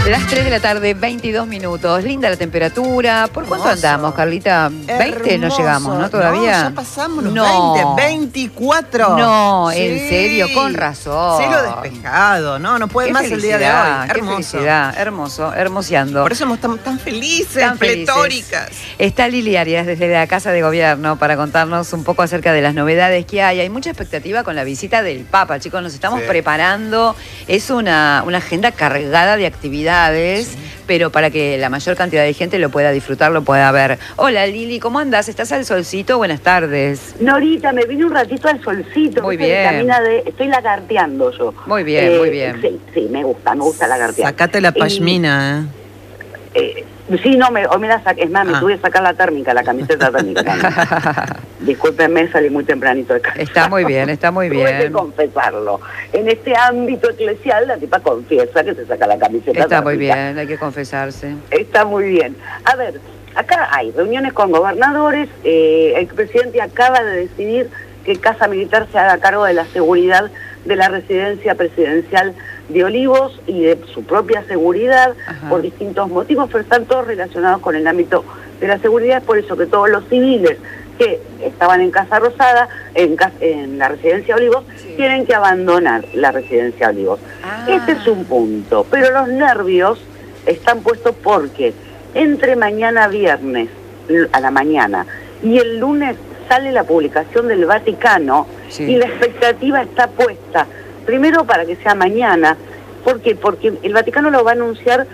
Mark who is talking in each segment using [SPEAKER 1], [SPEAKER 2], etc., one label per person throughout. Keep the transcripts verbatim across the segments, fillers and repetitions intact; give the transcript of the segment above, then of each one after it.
[SPEAKER 1] Las tres de la tarde, veintidós minutos. Linda la temperatura. ¿Por cuánto
[SPEAKER 2] Hermoso.
[SPEAKER 1] andamos, Carlita? veinte no llegamos, ¿no? ¿Todavía?
[SPEAKER 2] No, ya pasamos los
[SPEAKER 1] No.
[SPEAKER 2] veinte, veinticuatro.
[SPEAKER 1] No,
[SPEAKER 2] Sí.
[SPEAKER 1] en serio, con razón.
[SPEAKER 2] Cielo despejado, ¿no? No puede
[SPEAKER 1] Qué
[SPEAKER 2] más el día de
[SPEAKER 1] felicidad,
[SPEAKER 2] hoy.
[SPEAKER 1] qué
[SPEAKER 2] Hermoso.
[SPEAKER 1] felicidad, hermoso, hermoseando.
[SPEAKER 2] Por eso estamos tan, tan felices,
[SPEAKER 1] Tan felices.
[SPEAKER 2] pletóricas.
[SPEAKER 1] Está Lili Arias desde la Casa de Gobierno para contarnos un poco acerca de las novedades que hay. Hay mucha expectativa con la visita del Papa, chicos, nos estamos
[SPEAKER 2] Sí.
[SPEAKER 1] preparando. Es una, una agenda cargada de actividades, sí. pero para que la mayor cantidad de gente lo pueda disfrutar, lo pueda ver. Hola Lili, ¿cómo andás? ¿Estás al solcito? Buenas tardes.
[SPEAKER 3] Norita, me vine un ratito al solcito.
[SPEAKER 1] Muy bien.
[SPEAKER 3] De, estoy lagarteando yo.
[SPEAKER 1] Muy bien,
[SPEAKER 3] eh,
[SPEAKER 1] muy bien.
[SPEAKER 3] Sí, sí, me gusta, me gusta lagartear.
[SPEAKER 2] Sacate la pashmina,
[SPEAKER 3] eh. eh Sí, no, me, hoy me la saqué. Es más, ah. me tuve que sacar la térmica, la camiseta térmica. Discúlpenme, salí muy tempranito de casa.
[SPEAKER 1] Está muy bien, está muy bien.
[SPEAKER 3] Tuve que confesarlo. En este ámbito eclesial, la tipa confiesa que se saca la camiseta
[SPEAKER 1] Está
[SPEAKER 3] térmica.
[SPEAKER 1] muy bien, hay que confesarse.
[SPEAKER 3] Está muy bien. A ver, acá hay reuniones con gobernadores. Eh, el presidente acaba de decidir que Casa Militar se haga cargo de la seguridad de la residencia presidencial de Olivos y de su propia seguridad. Ajá. Por distintos motivos, pero están todos relacionados con el ámbito de la seguridad. Es por eso que todos los civiles que estaban en Casa Rosada, en, en la residencia Olivos, sí. tienen que abandonar la residencia Olivos. Ah. Este es un punto, pero los nervios están puestos porque entre mañana viernes a la mañana y el lunes sale la publicación del Vaticano, sí. y la expectativa está puesta primero para que sea mañana. ¿Por qué? Porque el Vaticano lo va a anunciar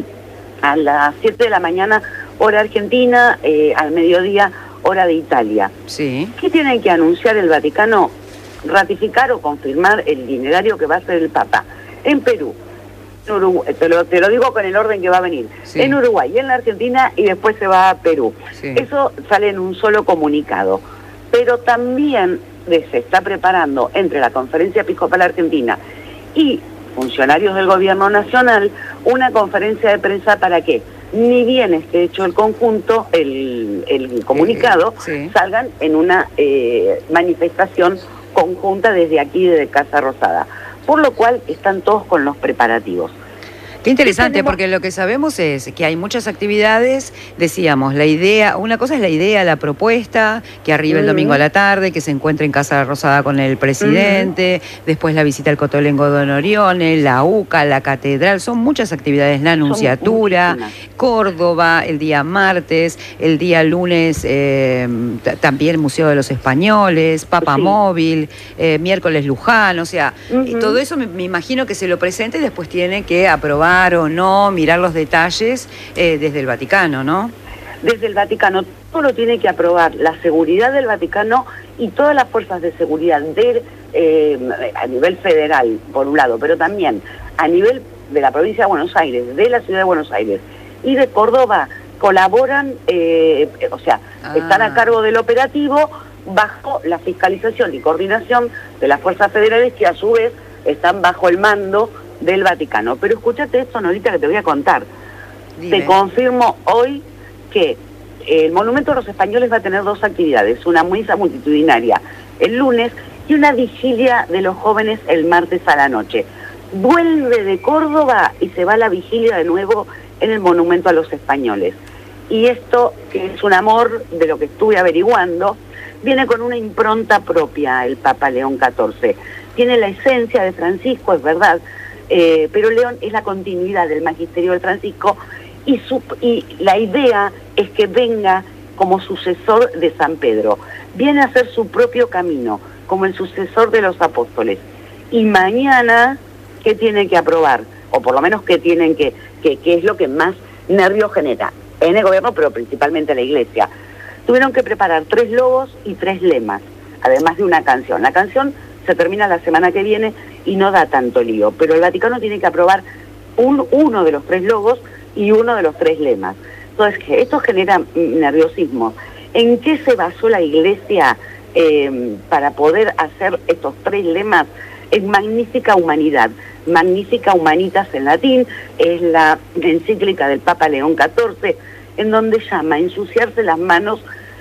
[SPEAKER 3] a las siete de la mañana, hora argentina, eh, al mediodía, hora de Italia.
[SPEAKER 1] Sí.
[SPEAKER 3] ¿Qué tienen que anunciar el Vaticano? Ratificar o confirmar el itinerario que va a hacer el Papa. En Perú, en Uruguay, te lo, te lo digo con el orden que va a venir, sí. en Uruguay y en la Argentina, y después se va a Perú. Sí. Eso sale en un solo comunicado. Pero también se está preparando entre la Conferencia Episcopal Argentina y funcionarios del Gobierno Nacional una conferencia de prensa para que, ni bien esté hecho el conjunto, el, el comunicado, sí. salgan en una eh, manifestación conjunta desde aquí, desde Casa Rosada. Por lo cual están todos con los preparativos.
[SPEAKER 1] Qué interesante, porque lo que sabemos es que hay muchas actividades, decíamos, la idea, una cosa es la idea, la propuesta, que arriba el uh-huh. domingo a la tarde, que se encuentre en Casa Rosada con el presidente, uh-huh. después la visita al Cotolengo Don Orione, la U C A, la catedral, son muchas actividades, la anunciatura, Córdoba, el día martes, el día lunes eh, también Museo de los Españoles, Papa sí. Móvil, eh, miércoles Luján, o sea, uh-huh. todo eso me, me imagino que se lo presente y después tiene que aprobar o no, mirar los detalles eh, desde el Vaticano, ¿no?
[SPEAKER 3] Desde el Vaticano, todo lo tiene que aprobar la seguridad del Vaticano y todas las fuerzas de seguridad de, eh, a nivel federal, por un lado, pero también a nivel de la provincia de Buenos Aires, de la ciudad de Buenos Aires y de Córdoba, colaboran, eh, o sea, ah. están a cargo del operativo bajo la fiscalización y coordinación de las fuerzas federales que a su vez están bajo el mando del Vaticano. Pero escúchate esto, Norita, que te voy a contar. Dime. Te confirmo hoy que el Monumento a los Españoles va a tener dos actividades, una misa multitudinaria el lunes y una vigilia de los jóvenes el martes a la noche. Vuelve de Córdoba y se va a la vigilia de nuevo en el Monumento a los Españoles. Y esto, que es un amor de lo que estuve averiguando, viene con una impronta propia el Papa León catorce. Tiene la esencia de Francisco, es verdad, Eh, pero León es la continuidad del magisterio de Francisco y, su, y la idea es que venga como sucesor de San Pedro. Viene a hacer su propio camino, como el sucesor de los apóstoles. Y mañana, ¿qué tiene que aprobar? O por lo menos, ¿qué tienen que, que, que es lo que más nervios genera? En el gobierno, pero principalmente en la iglesia. Tuvieron que preparar tres logos y tres lemas, además de una canción. La canción se termina la semana que viene y no da tanto lío, pero el Vaticano tiene que aprobar un, uno de los tres logos y uno de los tres lemas. Entonces, esto genera nerviosismo. ¿En qué se basó la Iglesia eh, para poder hacer estos tres lemas? Es Magnifica Humanidad, Magnifica Humanitas en latín, es la encíclica del Papa León catorce, en donde llama a ensuciarse las manos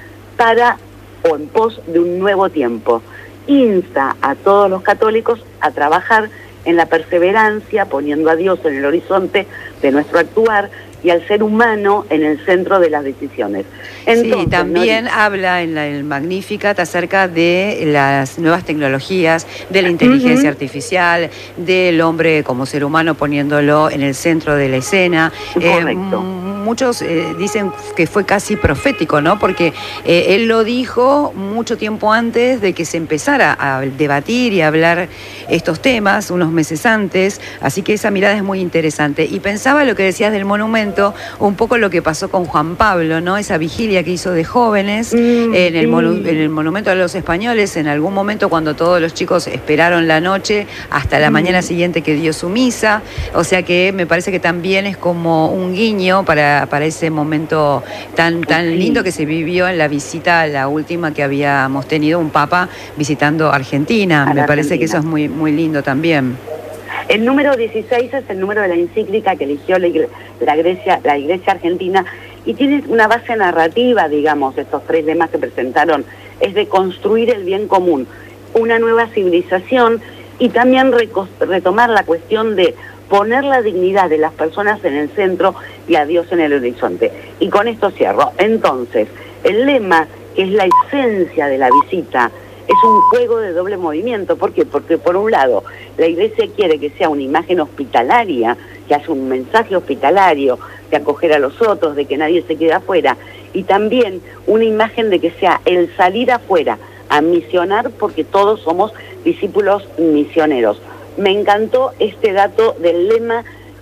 [SPEAKER 3] para o en pos de un nuevo tiempo. Insta a todos los católicos a trabajar en la perseverancia, poniendo a Dios en el horizonte de nuestro actuar y al ser humano en el centro de las decisiones.
[SPEAKER 1] Entonces, sí, también ¿no? habla en la, el Magnificat acerca de las nuevas tecnologías, de la inteligencia uh-huh. artificial, del hombre como ser humano poniéndolo en el centro de la escena.
[SPEAKER 3] Correcto.
[SPEAKER 1] Eh, muchos eh, dicen que fue casi profético, ¿no? Porque eh, él lo dijo mucho tiempo antes de que se empezara a debatir y a hablar estos temas, unos meses antes, así que esa mirada es muy interesante. Y pensaba lo que decías del monumento, un poco lo que pasó con Juan Pablo, ¿no? Esa vigilia que hizo de jóvenes mm, en, el monu- en el Monumento de los Españoles, en algún momento cuando todos los chicos esperaron la noche hasta la mm. mañana siguiente que dio su misa, o sea que me parece que también es como un guiño para, para ese momento tan, tan sí. lindo que se vivió en la visita, la última que habíamos tenido, un papa visitando Argentina, me Argentina. Parece que eso es muy, muy lindo también.
[SPEAKER 3] El número dieciséis es el número de la encíclica que eligió la iglesia, la iglesia, la iglesia argentina y tiene una base narrativa, digamos, estos tres lemas que presentaron, es de construir el bien común, una nueva civilización y también retomar la cuestión de poner la dignidad de las personas en el centro y a Dios en el horizonte. Y con esto cierro. Entonces, el lema, que es la esencia de la visita, es un juego de doble movimiento. ¿Por qué? Porque por un lado, la iglesia quiere que sea una imagen hospitalaria, que hace un mensaje hospitalario, de acoger a los otros, de que nadie se quede afuera, y también una imagen de que sea el salir afuera a misionar, porque todos somos discípulos misioneros. Me encantó este dato del lema.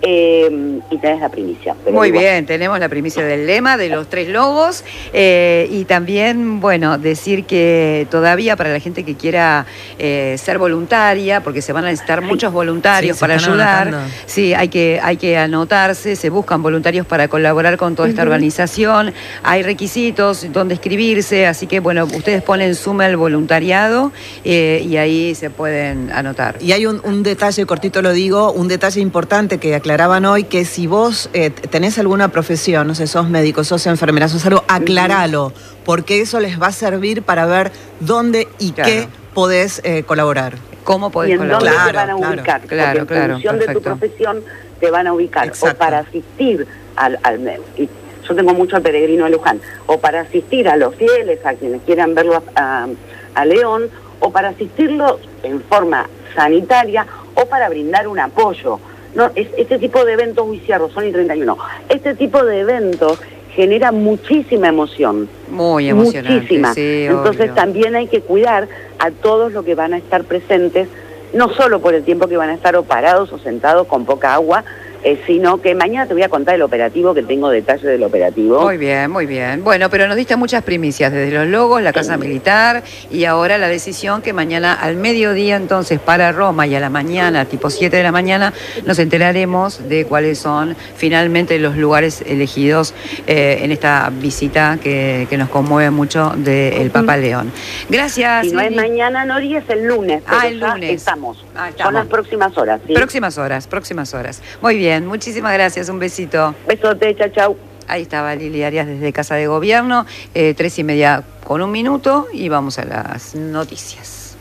[SPEAKER 3] Eh, y tenés la primicia. Pero
[SPEAKER 1] Muy
[SPEAKER 3] igual.
[SPEAKER 1] bien, tenemos la primicia del lema, de los tres logos, eh, y también, bueno, decir que todavía para la gente que quiera eh, ser voluntaria, porque se van a necesitar sí. muchos voluntarios sí, para ayudar, anotando. sí, hay que, hay que anotarse, se buscan voluntarios para colaborar con toda esta uh-huh. organización, hay requisitos donde escribirse, así que, bueno, ustedes ponen suma el voluntariado eh, y ahí se pueden anotar.
[SPEAKER 2] Y hay un, un detalle, cortito lo digo, un detalle importante que aclaraban hoy, que si vos eh, tenés alguna profesión, no sé, sos médico, sos enfermera, sos algo, aclaralo, porque eso les va a servir para ver dónde y claro. qué podés eh, colaborar.
[SPEAKER 1] ¿Cómo podés
[SPEAKER 3] y en
[SPEAKER 1] colaborar?
[SPEAKER 3] dónde te van a ubicar,
[SPEAKER 1] claro,
[SPEAKER 3] porque
[SPEAKER 1] claro,
[SPEAKER 3] en función
[SPEAKER 1] perfecto.
[SPEAKER 3] de tu profesión te van a ubicar,
[SPEAKER 2] Exacto.
[SPEAKER 3] o para asistir al, al y yo tengo mucho al peregrino de Luján, o para asistir a los fieles, a quienes quieran verlo a, a, a León, o para asistirlo en forma sanitaria, o para brindar un apoyo. No, es, este tipo de eventos, muy cierro, son y treinta y uno. Este tipo de eventos genera muchísima emoción.
[SPEAKER 1] Muy emocionante.
[SPEAKER 3] Muchísima.
[SPEAKER 1] Sí,
[SPEAKER 3] Entonces
[SPEAKER 1] obvio.
[SPEAKER 3] también hay que cuidar a todos los que van a estar presentes, no solo por el tiempo que van a estar o parados o sentados con poca agua, eh, sino que mañana te voy a contar el operativo, que tengo detalles del operativo.
[SPEAKER 1] Muy bien, muy bien. Bueno, pero nos diste muchas primicias, desde los logos, la Casa Militar, y ahora la decisión que mañana al mediodía, entonces, para Roma, y a la mañana, tipo siete de la mañana, nos enteraremos de cuáles son finalmente los lugares elegidos eh, en esta visita que, que nos conmueve mucho del Papa León. Gracias.
[SPEAKER 3] Si no es mañana, Nori, es el lunes.
[SPEAKER 1] Ah, el lunes.
[SPEAKER 3] Estamos.
[SPEAKER 1] Ah, estamos.
[SPEAKER 3] Son las próximas horas, ¿sí?
[SPEAKER 1] Próximas horas, próximas horas. Muy bien. Muchísimas gracias, un besito.
[SPEAKER 3] Besote, chau, chau.
[SPEAKER 1] Ahí estaba Lili Arias desde Casa de Gobierno, eh, tres y media con un minuto y vamos a las noticias.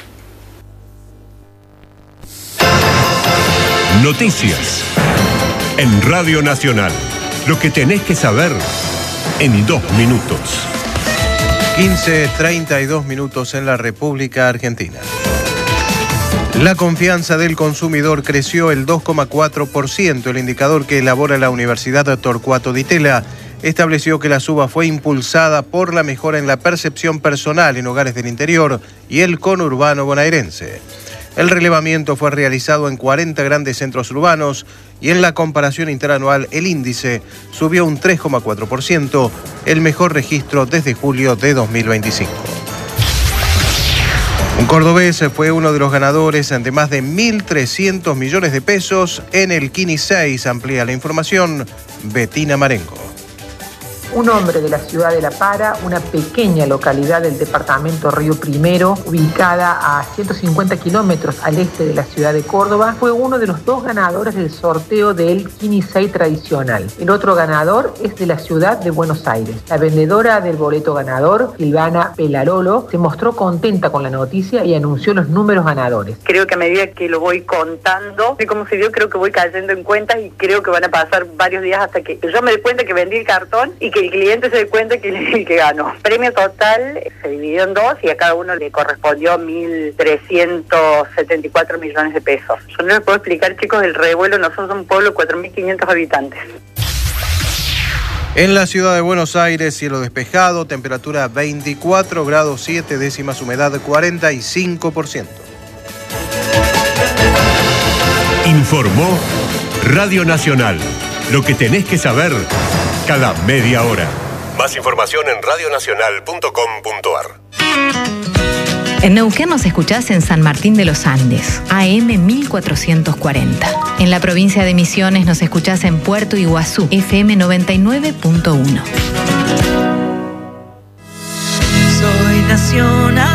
[SPEAKER 4] Noticias en Radio Nacional. Lo que tenés que saber en dos minutos.
[SPEAKER 5] quince treinta y dos minutos en la República Argentina. La confianza del consumidor creció el dos coma cuatro por ciento. El indicador que elabora la Universidad Torcuato Di Tella estableció que la suba fue impulsada por la mejora en la percepción personal en hogares del interior y el conurbano bonaerense. El relevamiento fue realizado en cuarenta grandes centros urbanos y en la comparación interanual el índice subió un tres coma cuatro por ciento, el mejor registro desde julio de dos mil veinticinco. Un cordobés fue uno de los ganadores de más de mil trescientos millones de pesos en el Kini seis. Amplía la información Betina Marengo.
[SPEAKER 6] un hombre de la ciudad de La Para, una pequeña localidad del departamento Río Primero, ubicada a ciento cincuenta kilómetros al este de la ciudad de Córdoba, fue uno de los dos ganadores del sorteo del Quinisei tradicional. El otro ganador es de la ciudad de Buenos Aires. La vendedora del boleto ganador, Silvana Pelarolo, se mostró contenta con la noticia y anunció los números ganadores.
[SPEAKER 7] Creo que a medida que lo voy contando de cómo se dio, creo que voy cayendo en cuentas y creo que van a pasar varios días hasta que yo me dé cuenta que vendí el cartón y que el cliente se dé cuenta que es el que ganó. El premio total se dividió en dos y a cada uno le correspondió mil trescientos setenta y cuatro millones de pesos. Yo no les puedo explicar, chicos, el revuelo. Nosotros somos un pueblo de cuatro mil quinientos habitantes.
[SPEAKER 5] En la ciudad de Buenos Aires, cielo despejado, temperatura veinticuatro grados siete décimas, humedad cuarenta y cinco por ciento.
[SPEAKER 4] Informó Radio Nacional. Lo que tenés que saber cada media hora. Más información en radionacional punto com punto ar.
[SPEAKER 8] En Neuquén nos escuchás en San Martín de los Andes, A M mil cuatrocientos cuarenta. En la provincia de Misiones nos escuchás en Puerto Iguazú, F M noventa y nueve punto uno.
[SPEAKER 9] Soy nacional.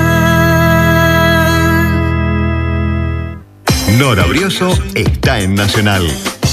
[SPEAKER 10] Nora Brioso está en Nacional.